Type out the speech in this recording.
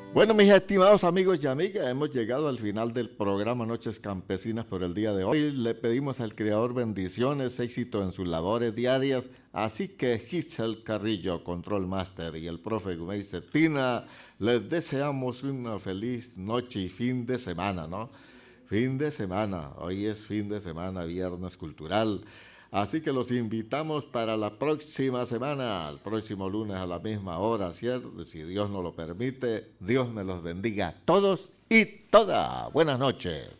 Bueno, mis estimados amigos y amigas, hemos llegado al final del programa Noches Campesinas por el día de hoy. Le pedimos al Creador bendiciones, éxito en sus labores diarias. Así que Hitchel Carrillo, Control Master, y el profe Gumey Cetina, les deseamos una feliz noche y fin de semana, ¿no? Fin de semana, hoy es fin de semana, viernes cultural. Así que los invitamos para la próxima semana, el próximo lunes a la misma hora, ¿cierto? Si Dios nos lo permite, Dios me los bendiga a todos y todas. Buenas noches.